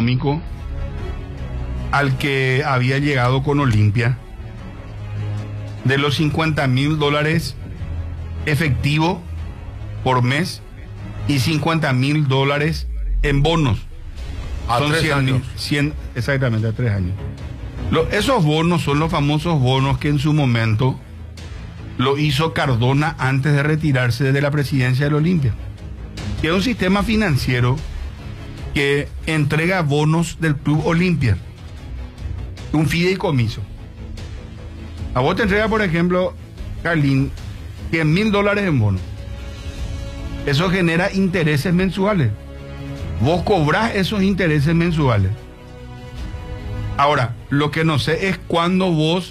económico al que había llegado con Olimpia, de los $50.000 efectivo por mes y $50.000 en bonos. A Son 3 años. 100, exactamente, a 3 años. Esos bonos son los famosos bonos que en su momento lo hizo Cardona antes de retirarse de la presidencia del Olimpia, que es un sistema financiero que entrega bonos del Club Olimpia, un fideicomiso. A vos te entrega, por ejemplo, Carlín, $100.000 en bonos. Eso genera intereses mensuales. Vos cobrás esos intereses mensuales. Ahora, lo que no sé es cuándo vos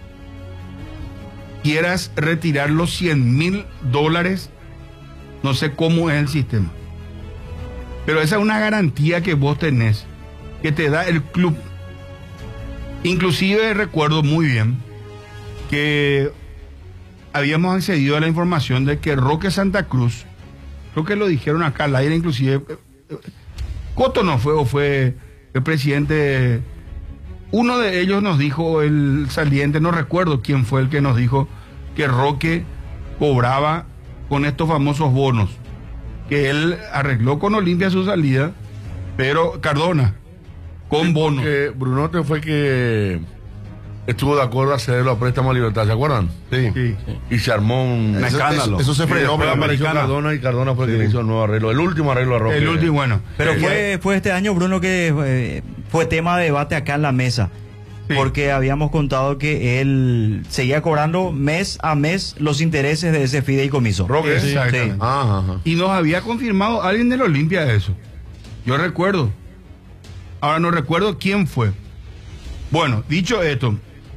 quieras retirar los $100.000. No sé cómo es el sistema. Pero esa es una garantía que vos tenés, que te da el club. Inclusive recuerdo muy bien que habíamos accedido a la información de que Roque Santa Cruz, creo que lo dijeron acá al aire, inclusive Coto no fue, o fue el presidente, uno de ellos nos dijo, el saliente, no recuerdo quién fue el que nos dijo que Roque cobraba con estos famosos bonos, que él arregló con Olimpia su salida, pero Cardona con bonos. Que Brunote fue que estuvo de acuerdo a cederlo a préstamo a Libertad, ¿se acuerdan? Sí. Y se armó un escándalo. Eso se frenó, pero apareció Americana. Cardona y Cardona fue el que le hizo el nuevo arreglo, el último arreglo a Roque. El último, bueno. Pero fue este año, Bruno, que fue tema de debate acá en la mesa. Sí. Porque habíamos contado que él seguía cobrando mes a mes los intereses de ese fideicomiso. Roque, Sí. Exactamente. Sí. Ajá. Y nos había confirmado alguien del Olimpia eso. Yo recuerdo. Ahora no recuerdo quién fue. Bueno, dicho esto,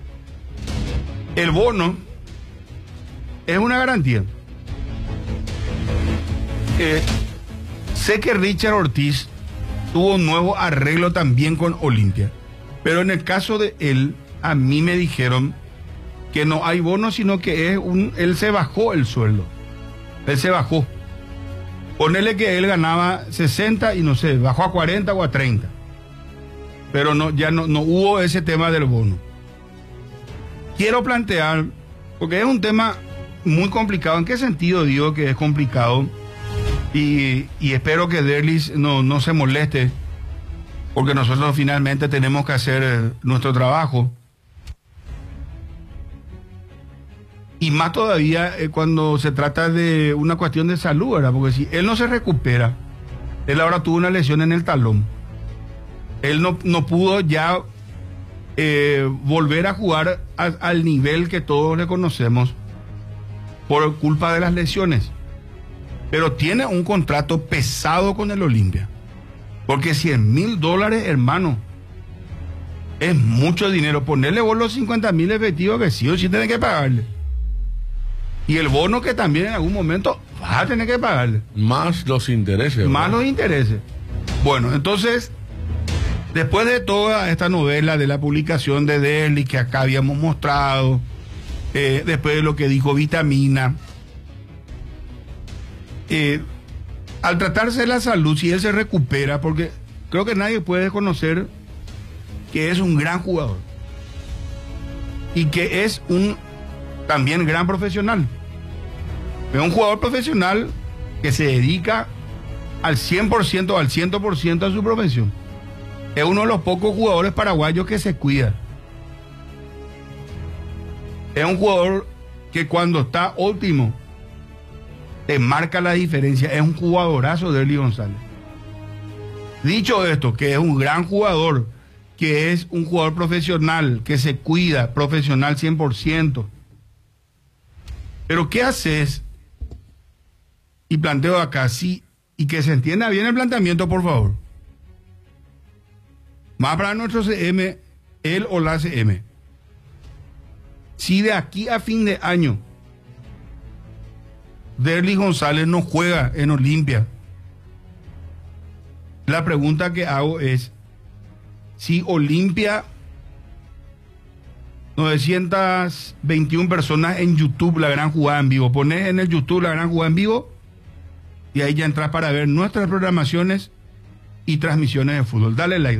el bono es una garantía. Sé que Richard Ortiz tuvo un nuevo arreglo también con Olimpia, pero en el caso de él, a mí me dijeron que no hay bono, sino que él se bajó el sueldo. Él se bajó. Ponele que él ganaba 60 y no sé, bajó a 40 o a 30. Pero ya no hubo ese tema del bono. Quiero plantear, porque es un tema muy complicado. ¿En qué sentido digo que es complicado? Y espero que Derlis no se moleste, porque nosotros finalmente tenemos que hacer nuestro trabajo. Y más todavía cuando se trata de una cuestión de salud, ¿verdad? Porque si él no se recupera, él ahora tuvo una lesión en el talón. Él no pudo ya volver a jugar al nivel que todos le conocemos por culpa de las lesiones. Pero tiene un contrato pesado con el Olimpia. Porque $100.000, hermano, es mucho dinero. Ponerle vos los 50.000 efectivos que sí o sí tenés que pagarle. Y el bono que también en algún momento vas a tener que pagarle. Más los intereses. Más los intereses. Bueno, entonces, después de toda esta novela de la publicación de Derlis que acá habíamos mostrado, después de lo que dijo Vitamina, al tratarse de la salud, si él se recupera, porque creo que nadie puede desconocer que es un gran jugador y que es un también gran profesional. Es un jugador profesional que se dedica al 100%, al 100% a su profesión. Es uno de los pocos jugadores paraguayos que se cuida. Es un jugador que cuando está óptimo te marca la diferencia. Es un jugadorazo de Derlis González. Dicho esto, que es un gran jugador, que es un jugador profesional, que se cuida, profesional 100%. Pero ¿qué haces? Y planteo acá, sí, y que se entienda bien el planteamiento, por favor. Más para nuestro CM, él o la CM. Si de aquí a fin de año Derlis González no juega en Olimpia, la pregunta que hago es si Olimpia, 921 personas en YouTube, la gran jugada en vivo, ponés en el YouTube la gran jugada en vivo y ahí ya entras para ver nuestras programaciones y transmisiones de fútbol. Dale like.